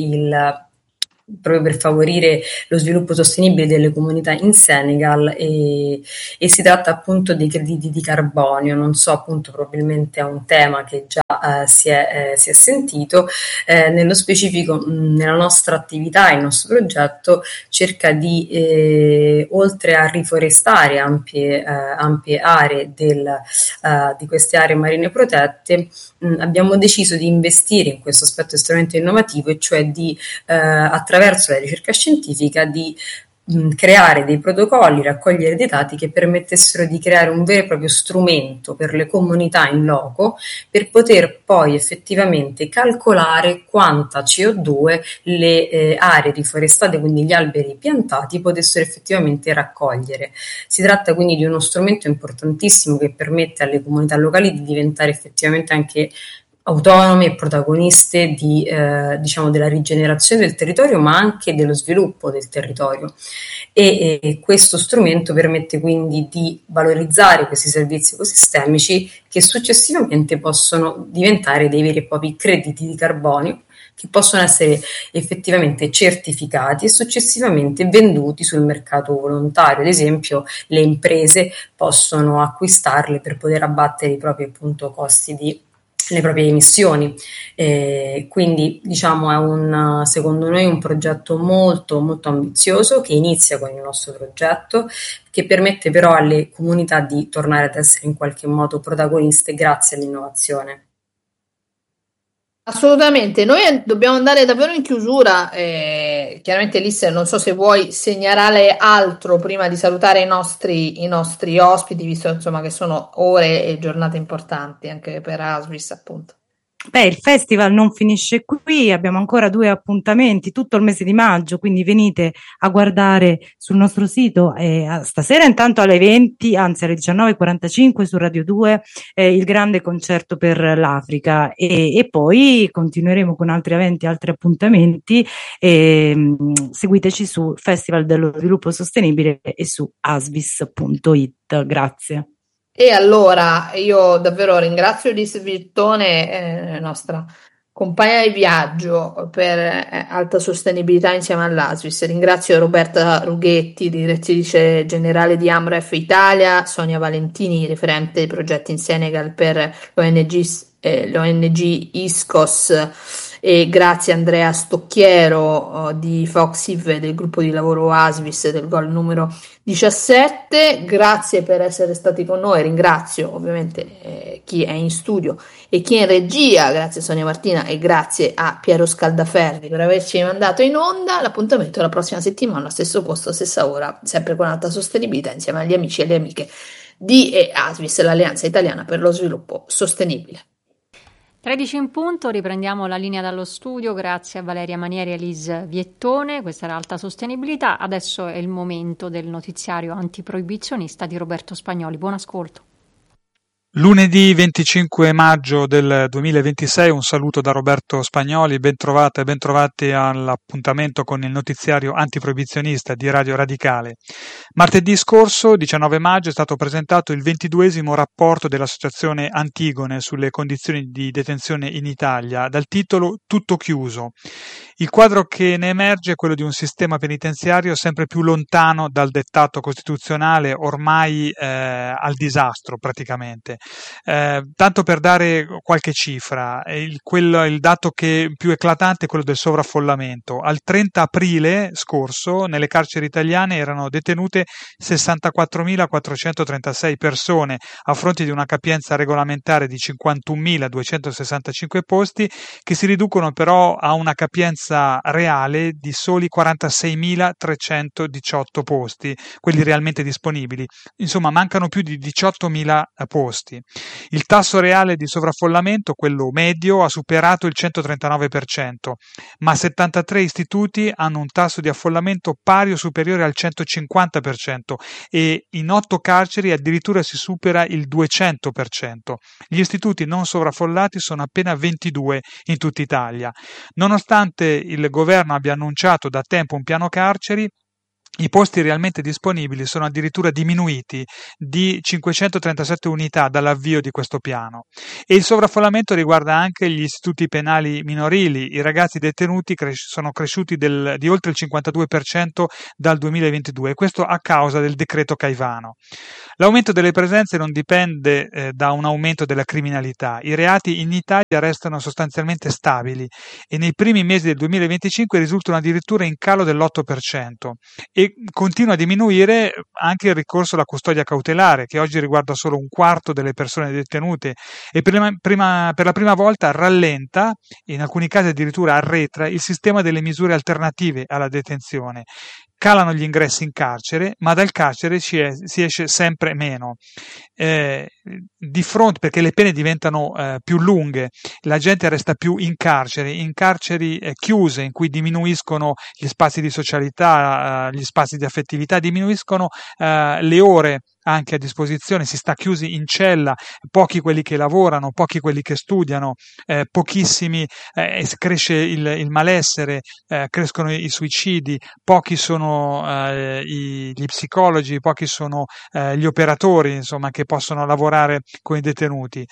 lo sviluppo sostenibile delle comunità in Senegal, e si tratta appunto dei crediti di carbonio. Non so, appunto, probabilmente è un tema che già si è sentito. Nello specifico, nella nostra attività, il nostro progetto cerca di, oltre a riforestare ampie aree di queste aree marine protette, abbiamo deciso di investire in questo aspetto estremamente innovativo, e cioè di attraverso la ricerca scientifica di creare dei protocolli, raccogliere dei dati che permettessero di creare un vero e proprio strumento per le comunità in loco, per poter poi effettivamente calcolare quanta CO2 le aree riforestate, quindi gli alberi piantati, potessero effettivamente raccogliere. Si tratta quindi di uno strumento importantissimo che permette alle comunità locali di diventare effettivamente anche autonome e protagoniste diciamo della rigenerazione del territorio, ma anche dello sviluppo del territorio, e questo strumento permette quindi di valorizzare questi servizi ecosistemici, che successivamente possono diventare dei veri e propri crediti di carbonio, che possono essere effettivamente certificati e successivamente venduti sul mercato volontario. Ad esempio, le imprese possono acquistarle per poter abbattere i propri, appunto, costi le proprie emissioni. Quindi, diciamo, è secondo noi un progetto molto molto ambizioso, che inizia con il nostro progetto, che permette però alle comunità di tornare ad essere in qualche modo protagoniste grazie all'innovazione. Assolutamente, noi dobbiamo andare davvero in chiusura. Chiaramente, Lisse, non so se vuoi segnalare altro prima di salutare i nostri ospiti, visto insomma che sono ore e giornate importanti anche per ASVIS, appunto. Il festival non finisce qui, abbiamo ancora 2 appuntamenti tutto il mese di maggio, quindi venite a guardare sul nostro sito, stasera intanto alle 20, anzi alle 19:45 su Radio 2, il grande concerto per l'Africa, e poi continueremo con altri eventi, altri appuntamenti. Seguiteci su Festival dello Sviluppo Sostenibile e su asvis.it. Grazie. E allora io davvero ringrazio Lisse Vittone, nostra compagna di viaggio per alta sostenibilità insieme all'ASVIS. Ringrazio Roberta Rughetti, direttrice generale di AMREF Italia, Sonia Valentini, referente dei progetti in Senegal per l'ONG ISCOS, e grazie Andrea Stocchiero di Foxiv, del gruppo di lavoro ASVIS del GOL numero 17. Grazie per essere stati con noi. Ringrazio ovviamente chi è in studio e chi è in regia, grazie a Sonia Martina e grazie a Piero Scaldaferri per averci mandato in onda. L'appuntamento è la prossima settimana, stesso posto, stessa ora, sempre con alta sostenibilità, insieme agli amici e alle amiche di ASVIS, l'Alleanza Italiana per lo Sviluppo Sostenibile. 13 in punto, riprendiamo la linea dallo studio, grazie a Valeria Manieri e Elise Viettone. Questa era Alta Sostenibilità. Adesso è il momento del notiziario antiproibizionista di Roberto Spagnoli. Buon ascolto. Lunedì 25 maggio del 2026, un saluto da Roberto Spagnoli, ben trovate e ben trovati all'appuntamento con il notiziario antiproibizionista di Radio Radicale. Martedì scorso, 19 maggio, è stato presentato il 22esimo rapporto dell'Associazione Antigone sulle condizioni di detenzione in Italia, dal titolo Tutto chiuso. Il quadro che ne emerge è quello di un sistema penitenziario sempre più lontano dal dettato costituzionale, ormai al disastro praticamente. Tanto per dare qualche cifra, il dato che più eclatante è quello del sovraffollamento. Al 30 aprile scorso nelle carceri italiane erano detenute 64.436 persone a fronte di una capienza regolamentare di 51.265 posti, che si riducono però a una capienza reale di soli 46.318 posti, quelli realmente disponibili. Insomma, mancano più di 18.000 posti. Il tasso reale di sovraffollamento, quello medio, ha superato il 139%, ma 73 istituti hanno un tasso di affollamento pari o superiore al 150% e in 8 carceri addirittura si supera il 200%. Gli istituti non sovraffollati sono appena 22 in tutta Italia. Nonostante il governo abbia annunciato da tempo un piano carceri, i posti realmente disponibili sono addirittura diminuiti di 537 unità dall'avvio di questo piano. E il sovraffollamento riguarda anche gli istituti penali minorili. I ragazzi detenuti sono cresciuti di oltre il 52% dal 2022, e questo a causa del decreto Caivano. L'aumento delle presenze non dipende da un aumento della criminalità. I reati in Italia restano sostanzialmente stabili e nei primi mesi del 2025 risultano addirittura in calo dell'8%. E continua a diminuire anche il ricorso alla custodia cautelare, che oggi riguarda solo un quarto delle persone detenute e per la prima volta rallenta, in alcuni casi addirittura arretra, il sistema delle misure alternative alla detenzione. Calano gli ingressi in carcere, ma dal carcere si esce sempre meno. Di fronte, perché le pene diventano più lunghe, la gente resta più in carceri chiuse, in cui diminuiscono gli spazi di socialità, gli spazi di affettività, diminuiscono le ore anche a disposizione, si sta chiusi in cella, pochi quelli che lavorano, pochi quelli che studiano, pochissimi, cresce il malessere, crescono i suicidi, pochi sono gli psicologi, pochi sono gli operatori, insomma, che possono lavorare con i detenuti.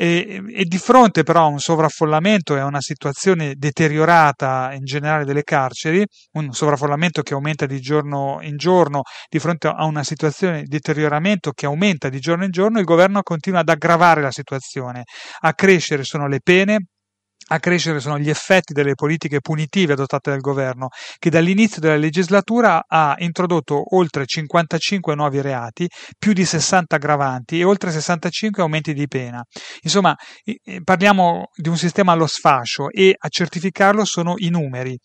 E di fronte però a un sovraffollamento e a una situazione deteriorata in generale delle carceri, un sovraffollamento che aumenta di giorno in giorno, di fronte a una situazione di deterioramento che aumenta di giorno in giorno, il governo continua ad aggravare la situazione. A crescere sono le pene, a crescere sono gli effetti delle politiche punitive adottate dal governo, che dall'inizio della legislatura ha introdotto oltre 55 nuovi reati, più di 60 aggravanti e oltre 65 aumenti di pena. Insomma, parliamo di un sistema allo sfascio e a certificarlo sono i numeri.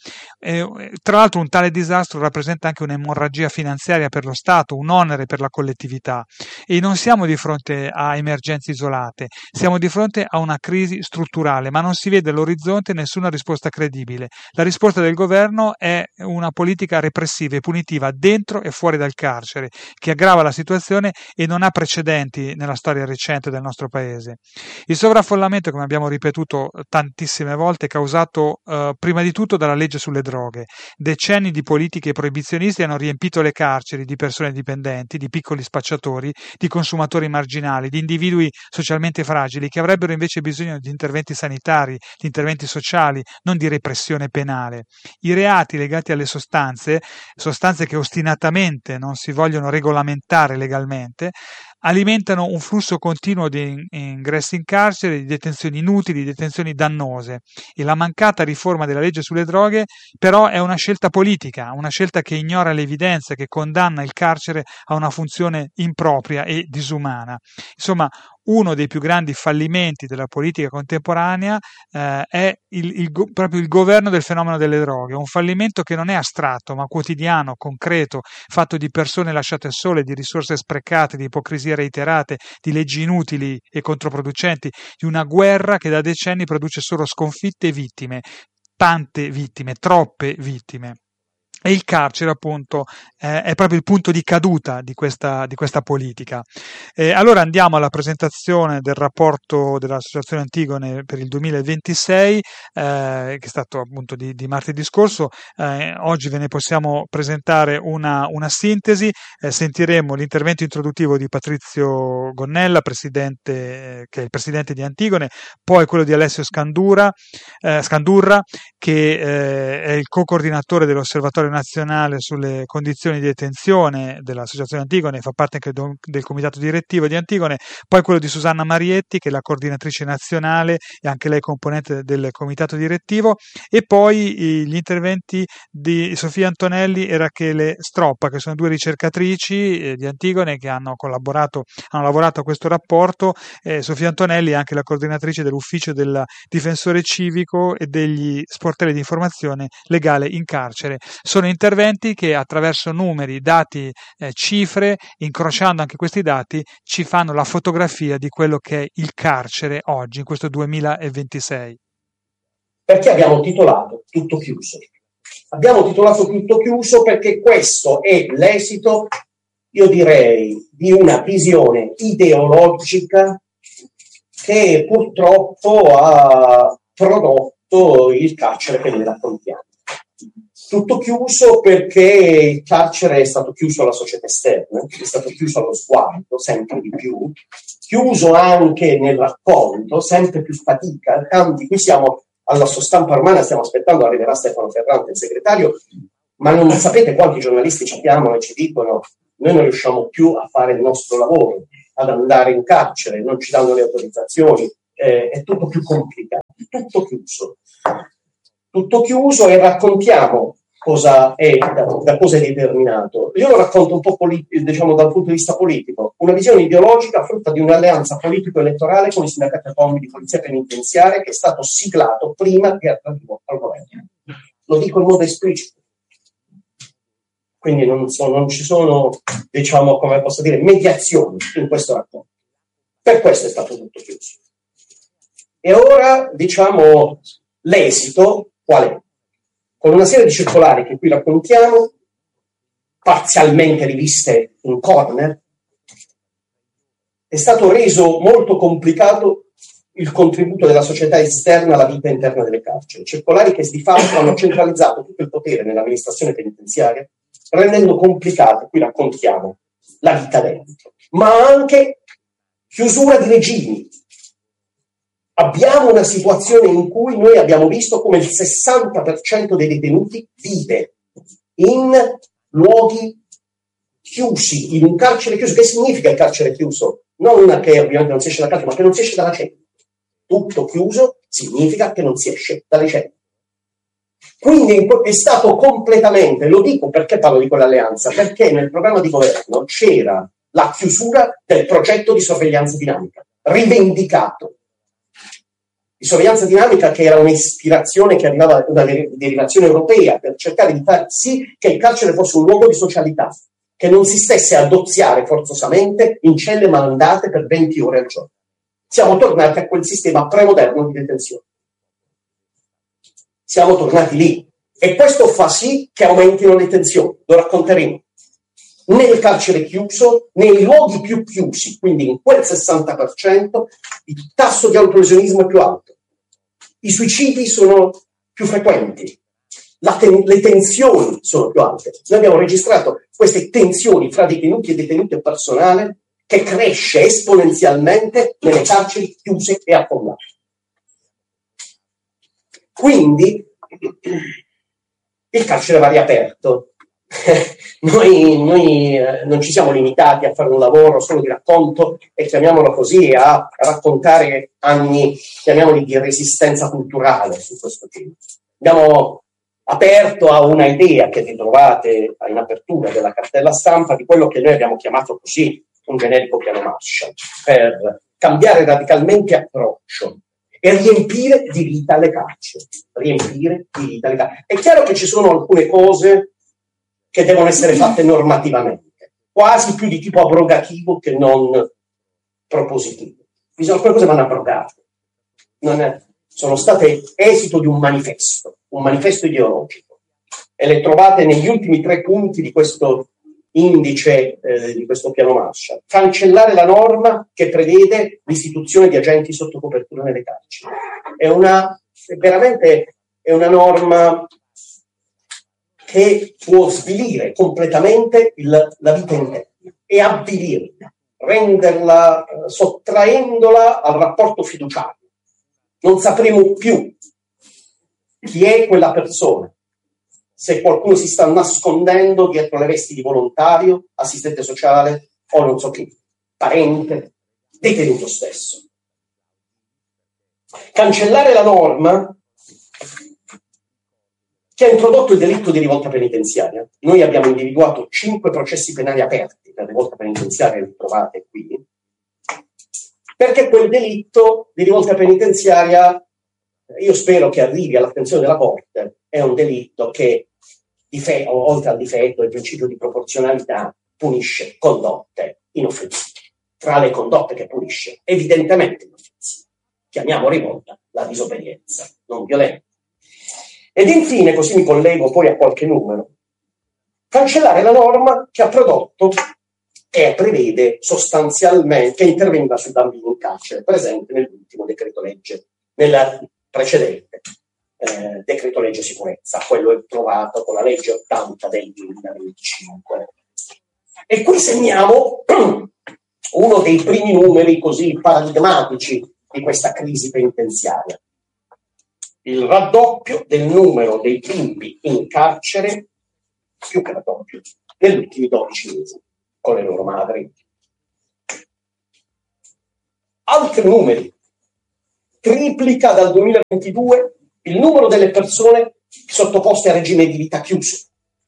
Tra l'altro un tale disastro rappresenta anche un'emorragia finanziaria per lo Stato, un onere per la collettività, e non siamo di fronte a emergenze isolate, siamo di fronte a una crisi strutturale, ma non si vede all'orizzonte nessuna risposta credibile. La risposta del governo è una politica repressiva e punitiva dentro e fuori dal carcere, che aggrava la situazione e non ha precedenti nella storia recente del nostro paese. Il sovraffollamento, come abbiamo ripetuto tantissime volte, è causato prima di tutto dalla legge sulle droghe. Decenni di politiche proibizionisti hanno riempito le carceri di persone dipendenti, di piccoli spacciatori, di consumatori marginali, di individui socialmente fragili che avrebbero invece bisogno di interventi sanitari, di interventi sociali, non di repressione penale. I reati legati alle sostanze che ostinatamente non si vogliono regolamentare legalmente, alimentano un flusso continuo di ingressi in carcere, di detenzioni inutili, di detenzioni dannose, e la mancata riforma della legge sulle droghe però è una scelta politica, una scelta che ignora le evidenze, che condanna il carcere a una funzione impropria e disumana. Insomma, uno dei più grandi fallimenti della politica contemporanea è proprio il governo del fenomeno delle droghe, un fallimento che non è astratto ma quotidiano, concreto, fatto di persone lasciate sole, di risorse sprecate, di ipocrisie reiterate, di leggi inutili e controproducenti, di una guerra che da decenni produce solo sconfitte e vittime, tante vittime, troppe vittime. E il carcere, appunto, è proprio il punto di caduta di questa politica. Allora andiamo alla presentazione del rapporto dell'Associazione Antigone per il 2026, che è stato appunto di martedì scorso. Oggi ve ne possiamo presentare una sintesi. Sentiremo l'intervento introduttivo di Patrizio Gonnella, che è il presidente di Antigone, poi quello di Alessio Scandurra, che è il co-coordinatore dell'Osservatorio Nazionale sulle condizioni di detenzione dell'Associazione Antigone, fa parte anche del comitato direttivo di Antigone, poi quello di Susanna Marietti, che è la coordinatrice nazionale e anche lei componente del comitato direttivo, e poi gli interventi di Sofia Antonelli e Rachele Stroppa, che sono due ricercatrici di Antigone che hanno lavorato a questo rapporto. Sofia Antonelli è anche la coordinatrice dell'ufficio del difensore civico e degli sportelli di informazione legale in carcere. Sono interventi che attraverso numeri, dati, cifre, incrociando anche questi dati, ci fanno la fotografia di quello che è il carcere oggi, in questo 2026. Perché abbiamo titolato Tutto chiuso? Abbiamo titolato Tutto chiuso perché questo è l'esito, io direi, di una visione ideologica che purtroppo ha prodotto il carcere che noi raccontiamo. Tutto chiuso perché il carcere è stato chiuso alla società esterna, è stato chiuso allo sguardo, sempre di più, chiuso anche nel racconto, sempre più fatica. Tanti, qui siamo alla stampa romana, stiamo aspettando, arriverà Stefano Ferrante, il segretario, ma non sapete quanti giornalisti ci chiamano e ci dicono: noi non riusciamo più a fare il nostro lavoro, ad andare in carcere, non ci danno le autorizzazioni, è tutto più complicato, tutto chiuso e raccontiamo cosa è, da cosa è determinato. Io lo racconto un po' diciamo dal punto di vista politico, una visione ideologica frutta di un'alleanza politico-elettorale con i sindacati autonomi di polizia penitenziaria che è stato siglato prima di arrivo al governo. Lo dico in modo esplicito. Quindi non ci sono, diciamo, come posso dire, mediazioni in questo racconto. Per questo è stato tutto chiuso. E ora, diciamo, l'esito qual è? Con una serie di circolari che qui raccontiamo, parzialmente riviste in corner, è stato reso molto complicato il contributo della società esterna alla vita interna delle carceri. Circolari che di fatto hanno centralizzato tutto il potere nell'amministrazione penitenziaria, rendendo complicato, qui raccontiamo, la vita dentro, ma anche chiusura di regimi. Abbiamo una situazione in cui noi abbiamo visto come il 60% dei detenuti vive in luoghi chiusi, in un carcere chiuso. Che significa il carcere chiuso? Non che ovviamente non si esce dal carcere, ma che non si esce dalla cella. Tutto chiuso significa che non si esce dalle celle. Quindi è stato completamente, lo dico perché parlo di quell'alleanza, perché nel programma di governo c'era la chiusura del progetto di sorveglianza dinamica, rivendicato. Di sorveglianza dinamica che era un'ispirazione che arrivava da una derivazione europea per cercare di far sì che il carcere fosse un luogo di socialità, che non si stesse a doziare forzosamente in celle mandate per 20 ore al giorno. Siamo tornati a quel sistema premoderno di detenzione. Siamo tornati lì e questo fa sì che aumentino le tensioni, lo racconteremo. Nel carcere chiuso, nei luoghi più chiusi, quindi in quel 60%, il tasso di autolesionismo è più alto, i suicidi sono più frequenti, le tensioni sono più alte. Noi abbiamo registrato queste tensioni fra detenuti e personale che cresce esponenzialmente nelle carceri chiuse e affollate. Quindi il carcere va riaperto. Noi non ci siamo limitati a fare un lavoro solo di racconto e chiamiamolo così, a raccontare anni, chiamiamoli di resistenza culturale su questo tema. Abbiamo aperto a una idea che vi trovate in apertura della cartella stampa di quello che noi abbiamo chiamato così un generico piano Marshall, per cambiare radicalmente approccio e riempire di vita le carceri. È chiaro che ci sono alcune cose che devono essere fatte normativamente, quasi più di tipo abrogativo che non propositivo. Alcune cose vanno abrogate. Sono state esito di un manifesto ideologico, e le trovate negli ultimi 3 punti di questo indice di questo piano Marshall. Cancellare la norma che prevede l'istituzione di agenti sotto copertura nelle carceri. È una norma che può svilire completamente la vita interna e avvilirla, renderla, sottraendola al rapporto fiduciario. Non sapremo più chi è quella persona, se qualcuno si sta nascondendo dietro le vesti di volontario, assistente sociale o non so chi, parente, detenuto stesso. Cancellare la norma che ha introdotto il delitto di rivolta penitenziaria. Noi abbiamo individuato 5 processi penali aperti per rivolta penitenziaria, li trovate qui, perché quel delitto di rivolta penitenziaria, io spero che arrivi all'attenzione della Corte, è un delitto che, oltre al difetto del principio di proporzionalità, punisce condotte inoffensive. Tra le condotte che punisce, evidentemente inoffensive, chiamiamo rivolta la disobbedienza non violenta. Ed infine, così mi collego poi a qualche numero, cancellare la norma che ha prodotto e prevede sostanzialmente che intervenga sui bambini in carcere, presente nell'ultimo decreto legge, nel precedente decreto legge sicurezza, quello trovato con la legge 80 del 2025. E qui segniamo uno dei primi numeri così paradigmatici di questa crisi penitenziaria. Il raddoppio del numero dei bimbi in carcere, più che raddoppio, negli ultimi 12 mesi, con le loro madri. Altri numeri. Triplica dal 2022 il numero delle persone sottoposte a regime di vita chiuso.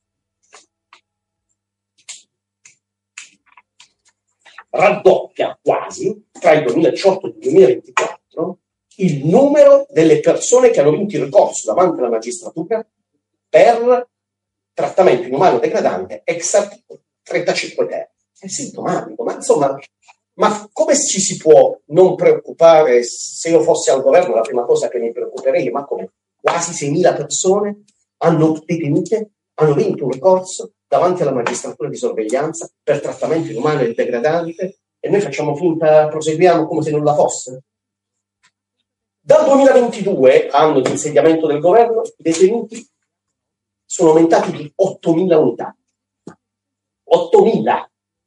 Raddoppia quasi, tra il 2018 e il 2024, il numero delle persone che hanno vinto il ricorso davanti alla magistratura per trattamento inumano degradante ex articolo 35 ter. È sintomatico, ma insomma, ma come ci si può non preoccupare? Se io fossi al governo, la prima cosa che mi preoccuperei, ma come quasi 6.000 persone hanno detenute, hanno vinto un ricorso davanti alla magistratura di sorveglianza per trattamento inumano e degradante, e noi facciamo finta, proseguiamo come se nulla fosse. Dal 2022, anno di insediamento del governo, i detenuti sono aumentati di 8.000 unità. 8.000.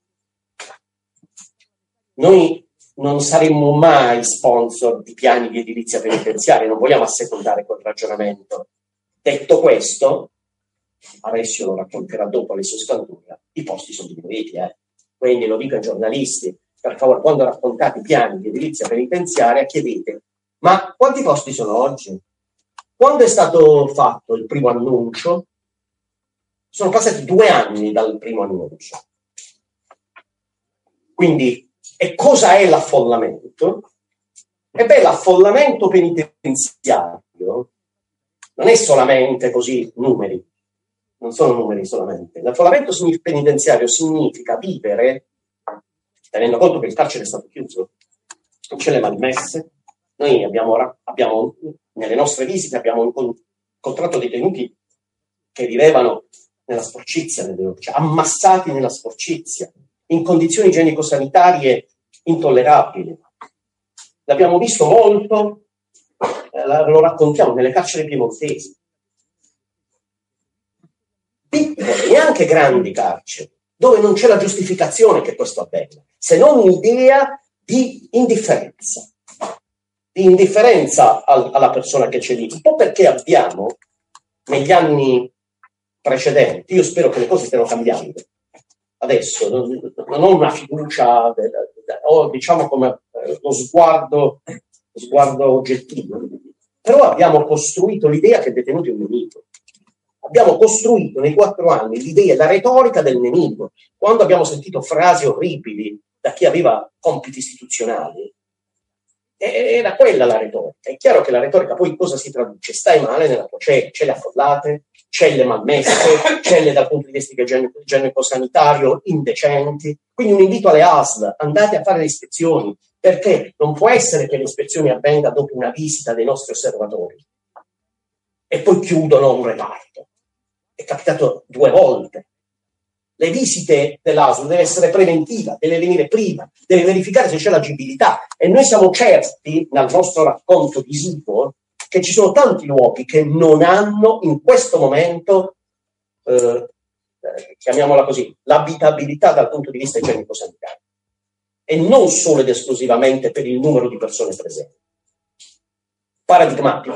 Noi non saremmo mai sponsor di piani di edilizia penitenziaria, non vogliamo assecondare quel ragionamento. Detto questo, Alessio lo racconterà dopo, Alessio Scanturia, i posti sono diminuiti. Quindi lo dico ai giornalisti, per favore, quando raccontate i piani di edilizia penitenziaria, chiedete: ma quanti posti sono oggi? Quando è stato fatto il primo annuncio? Sono passati 2 anni dal primo annuncio. Quindi, e cosa è l'affollamento? L'affollamento penitenziario non è solamente così numeri, non sono numeri solamente. L'affollamento penitenziario significa vivere, tenendo conto che il carcere è stato chiuso, non c'è le malmesse. Noi abbiamo nelle nostre visite abbiamo incontrato detenuti che vivevano nella sporcizia, cioè ammassati nella sporcizia, in condizioni igienico-sanitarie intollerabili. L'abbiamo visto molto, lo raccontiamo, nelle carceri piemontesi. Piccole, neanche grandi carceri, dove non c'è la giustificazione che questo avvenga, se non un'idea di indifferenza. Di indifferenza alla persona che c'è lì, un po' perché abbiamo, negli anni precedenti, io spero che le cose stiano cambiando, adesso non ho una fiducia, ho diciamo come lo sguardo oggettivo, però abbiamo costruito l'idea che il detenuto è un nemico. Abbiamo costruito nei 4 anni l'idea, la retorica del nemico. Quando abbiamo sentito frasi orribili da chi aveva compiti istituzionali, era quella la retorica. È chiaro che la retorica poi cosa si traduce? Stai male nella tua celle affollate, celle malmesse, celle dal punto di vista igienico-sanitario indecenti. Quindi un invito alle ASL: andate a fare le ispezioni, perché non può essere che le ispezioni avvengano dopo una visita dei nostri osservatori e poi chiudono un reparto. È capitato 2 volte. Le visite dell'ASL deve essere preventiva, deve venire prima, deve verificare se c'è l'agibilità. E noi siamo certi, nel nostro racconto visivo, che ci sono tanti luoghi che non hanno in questo momento, chiamiamola così, l'abitabilità dal punto di vista igienico-sanitario. E non solo ed esclusivamente per il numero di persone presenti. Paradigmatico,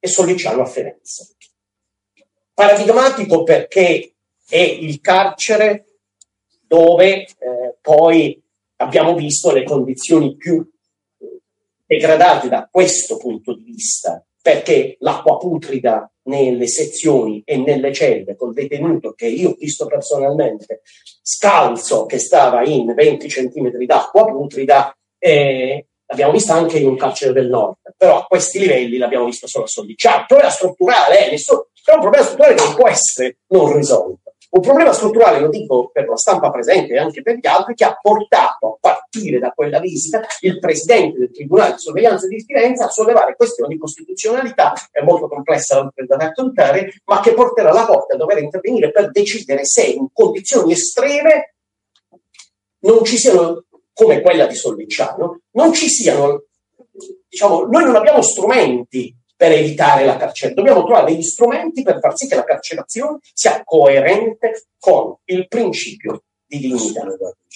e Sollicciano a Firenze. Paradigmatico perché è il carcere dove poi abbiamo visto le condizioni più degradate da questo punto di vista, perché l'acqua putrida nelle sezioni e nelle celle col detenuto che io ho visto personalmente scalzo che stava in 20 centimetri d'acqua putrida, l'abbiamo vista anche in un carcere del nord, però a questi livelli l'abbiamo visto solo a Sollicciano. Un problema strutturale, è un problema strutturale che non può essere non risolto. Un problema strutturale, lo dico per la stampa presente e anche per gli altri, che ha portato a partire da quella visita il presidente del Tribunale di Sorveglianza di Firenze a sollevare questioni di costituzionalità, è molto complessa da raccontare, ma che porterà la Corte a dover intervenire per decidere se in condizioni estreme non ci siano, come quella di Sollicciano, non ci siano, diciamo, noi non abbiamo strumenti per evitare la carcerazione, dobbiamo trovare degli strumenti per far sì che la carcerazione sia coerente con il principio di dignità.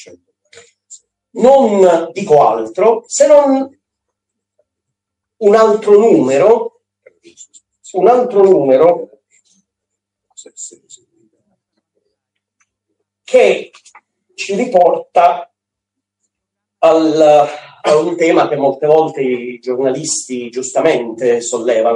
Non dico altro se non un altro numero che ci riporta a un tema che molte volte i giornalisti giustamente sollevano,